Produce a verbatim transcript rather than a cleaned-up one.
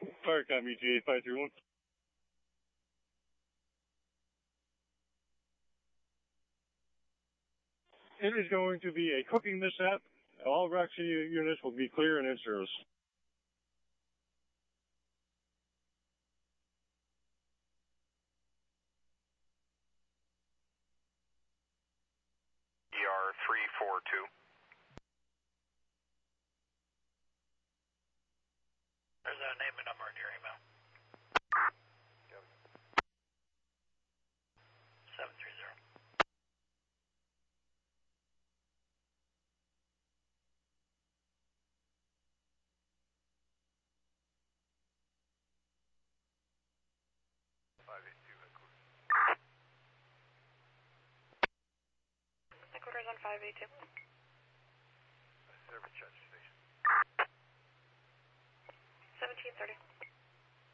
Firecom E T A five three one. It is going to be a cooking mishap. All Roxy units will be clear and in service. E R three four two. There's a name and number in your email. seven three zero. five eight two, headquarters. Headquarters on five eight two. Service charge station. seventeen thirty.